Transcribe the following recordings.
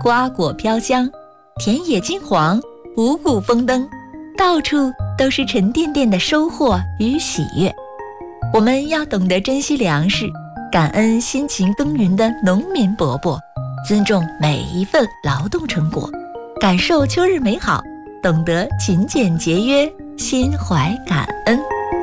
瓜果飘香，田野金黄，五谷丰登，到处都是沉甸甸的收获与喜悦。我们要懂得珍惜粮食，感恩辛勤耕耘的农民伯伯，尊重每一份劳动成果，感受秋日美好，懂得勤俭节约，心怀感恩。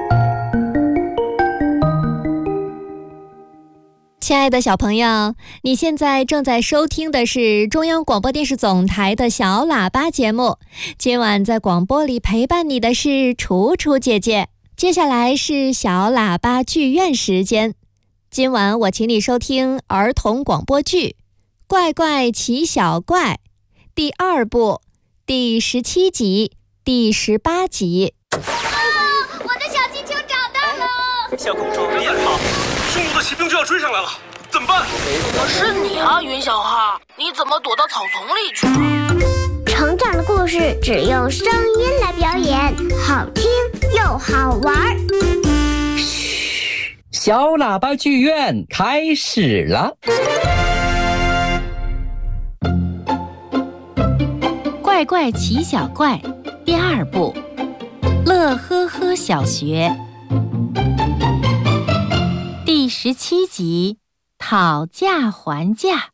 亲爱的小朋友，你现在正在收听的是中央广播电视总台的小喇叭节目。今晚在广播里陪伴你的是楚楚姐姐。接下来是小喇叭剧院时间。今晚我请你收听儿童广播剧《怪怪奇小怪》第2部第17集、第18集。 我的小金球找到了！ 小公主别跑，匈奴的骑兵就要追上来了，怎么办？ 我是你啊，云小哈，你怎么躲到草丛里去了？ 成长的故事只用声音来表演，好听又好玩。 嘘，小喇叭剧院开始了。 怪怪奇小怪第2部，乐呵呵小学第17集，讨价还价。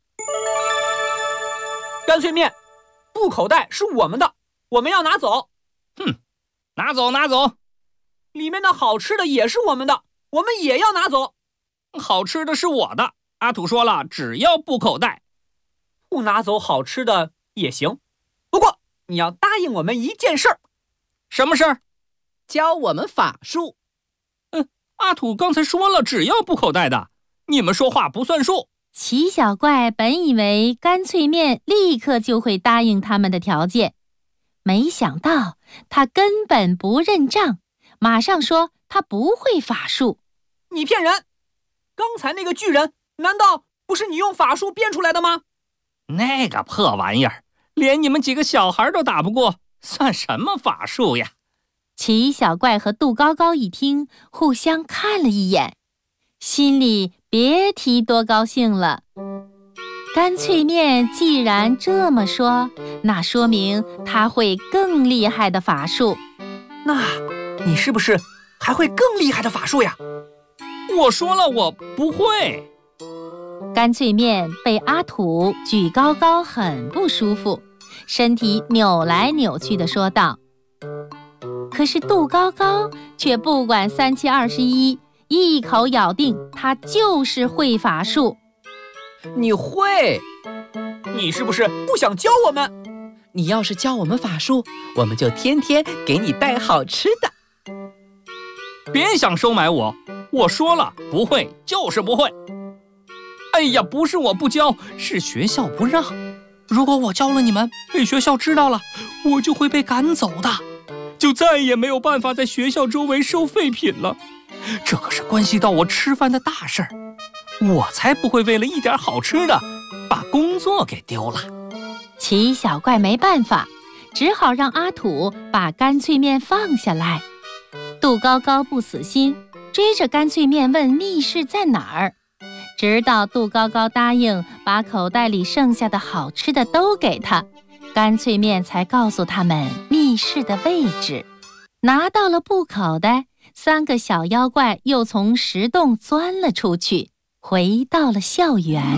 干脆面布口袋是我们的，我们要拿走。 哼，拿走拿走。 里面的好吃的也是我们的，我们也要拿走。 好吃的是我的，阿土说了，只要布口袋。 不拿走好吃的也行，不过你要答应我们一件事儿。 什么事儿？ 教我们法术。 阿土刚才说了，只要布口袋的，你们说话不算数。 奇小怪本以为干脆面立刻就会答应他们的条件，没想到他根本不认账，马上说他不会法术。 你骗人！刚才那个巨人难道不是你用法术变出来的吗？ 那个破玩意儿连你们几个小孩都打不过，算什么法术呀？ 奇小怪和杜高高一听，互相看了一眼，心里别提多高兴了。干脆面既然这么说，那说明他会更厉害的法术。 那你是不是还会更厉害的法术呀？ 我说了，我不会。 干脆面被阿土举高高很不舒服，身体扭来扭去地说道。可是杜高高却不管3七21，一口咬定他就是会法术。 你会？ 你是不是不想教我们？ 你要是教我们法术，我们就天天给你带好吃的。 别想收买我，我说了，不会就是不会。哎呀，不是我不教，是学校不让。如果我教了你们，被学校知道了，我就会被赶走的，就再也没有办法在学校周围收废品了。这可是关系到我吃饭的大事儿，我才不会为了一点好吃的把工作给丢了。 奇小怪没办法，只好让阿土把干脆面放下来。杜高高不死心，追着干脆面问密室在哪儿，直到杜高高答应把口袋里剩下的好吃的都给他，干脆面才告诉他们密室的位置。拿到了布口袋，3个小妖怪又从石洞钻了出去，回到了校园。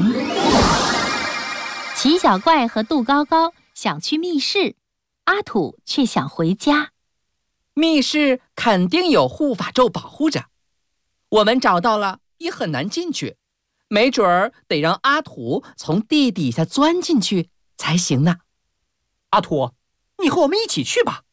奇小怪和杜高高想去密室，阿土却想回家。 密室肯定有护法咒保护着，我们找到了也很难进去，没准儿得让阿土从地底下钻进去才行呢。 阿土，你和我们一起去吧。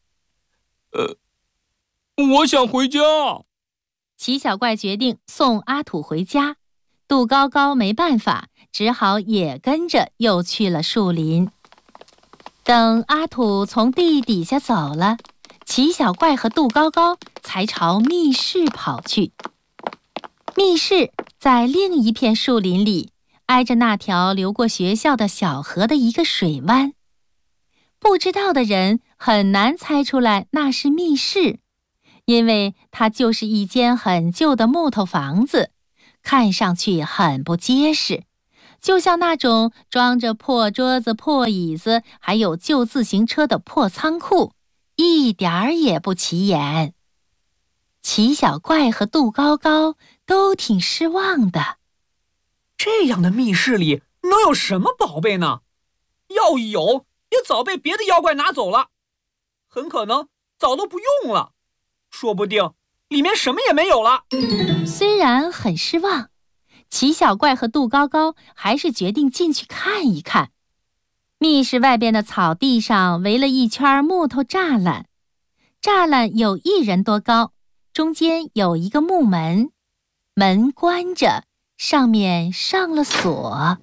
我想回家。 奇小怪决定送阿土回家，杜高高没办法，只好也跟着又去了树林。等阿土从地底下走了，奇小怪和杜高高才朝密室跑去。密室在另一片树林里，挨着那条流过学校的小河的一个水湾。不知道的人很难猜出来那是密室，因为它就是一间很旧的木头房子，看上去很不结实， 就像那种装着破桌子、破椅子，还有旧自行车的破仓库，一点儿也不起眼。齐小怪和杜高高都挺失望的。 这样的密室里能有什么宝贝呢？要有，也早被别的妖怪拿走了，很可能早都不用了，说不定里面什么也没有了。 虽然很失望，齐小怪和杜高高还是决定进去看一看。密室外边的草地上围了一圈木头栅栏，栅栏有1人多高，中间有一个木门，门关着，上面上了锁。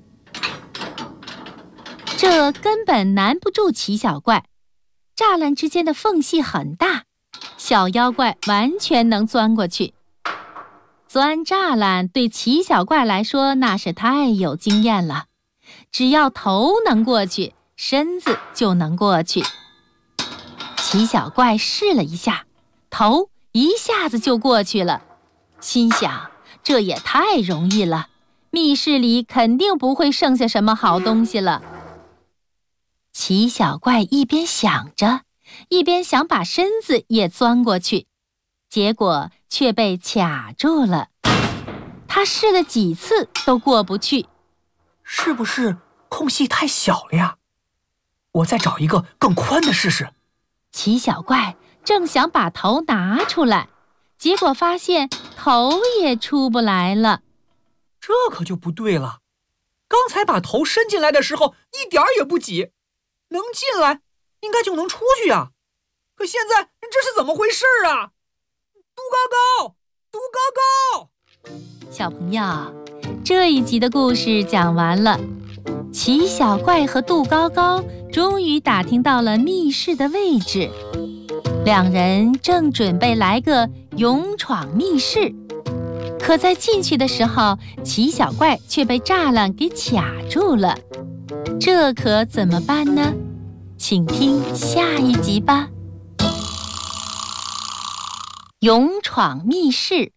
这根本难不住齐小怪，栅栏之间的缝隙很大，小妖怪完全能钻过去。钻栅栏对齐小怪来说那是太有经验了，只要头能过去，身子就能过去。齐小怪试了一下，头一下子就过去了，心想这也太容易了，密室里肯定不会剩下什么好东西了。齐小怪一边想着，一边想把身子也钻过去，结果却被卡住了。他试了几次都过不去。 是不是空隙太小了呀？我再找一个更宽的试试。 齐小怪正想把头拿出来，结果发现头也出不来了。 这可就不对了，刚才把头伸进来的时候一点儿也不挤，能进来应该就能出去呀。可现在这是怎么回事啊？杜高高，杜高高！ 小朋友，这一集的故事讲完了。齐小怪和杜高高终于打听到了密室的位置，两人正准备来个勇闯密室，可在进去的时候，齐小怪却被栅栏给卡住了。这可怎么办呢？请听下一集吧。勇闯密室。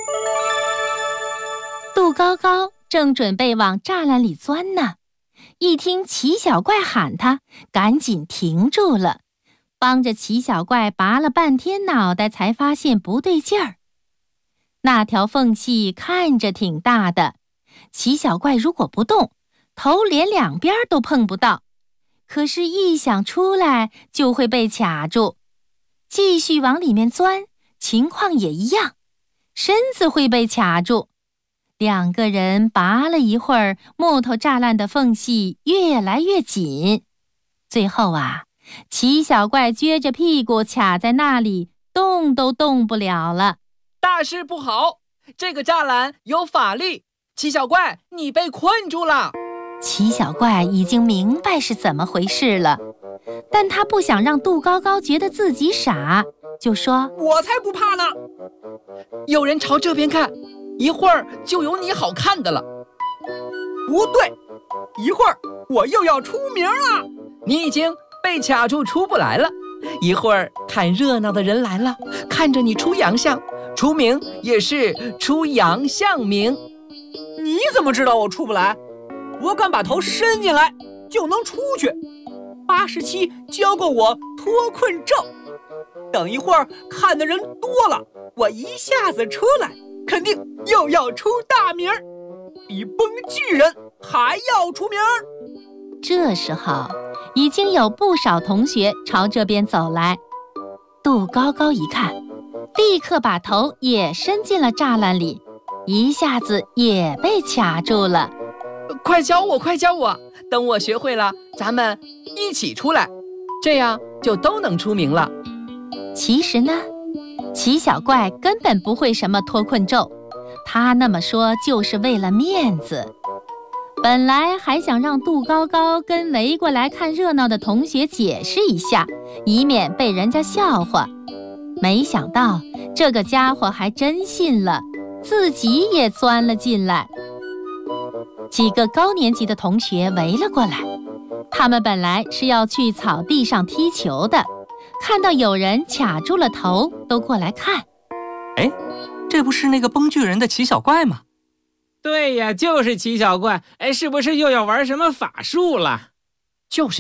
杜高高正准备往栅栏里钻呢，一听齐小怪喊他，赶紧停住了，帮着齐小怪拔了半天脑袋，才发现不对劲儿。那条缝隙看着挺大的，齐小怪如果不动，头连两边都碰不到，可是一想出来就会被卡住。继续往里面钻，情况也一样，身子会被卡住。两个人拔了一会儿，木头栅栏的缝隙越来越紧，最后齐小怪撅着屁股卡在那里，动都动不了了。 大事不好，这个栅栏有法力，齐小怪，你被困住了。 齐小怪已经明白是怎么回事了，但他不想让杜高高觉得自己傻，就说： 我才不怕呢！ 有人朝这边看，一会儿就有你好看的了。 不对，一会儿我又要出名了。 你已经被卡住出不来了，一会儿看热闹的人来了，看着你出洋相，出名也是出洋相名。 你怎么知道我出不来？我敢把头伸进来就能出去。87教过我脱困咒，等一会儿看的人多了，我一下子出来，肯定又要出大名，比崩巨人还要出名。 这时候已经有不少同学朝这边走来，杜高高一看，立刻把头也伸进了栅栏里，一下子也被卡住了。 快教我，快教我，等我学会了，咱们一起出来，这样就都能出名了。 其实呢，齐小怪根本不会什么脱困咒，他那么说就是为了面子。本来还想让杜高高跟围过来看热闹的同学解释一下，以免被人家笑话，没想到这个家伙还真信了，自己也钻了进来。几个高年级的同学围了过来，他们本来是要去草地上踢球的，看到有人卡住了头，都过来看。 哎，这不是那个崩巨人的齐小怪吗？ 对呀，就是奇小怪。哎，是不是又要玩什么法术了？ 就是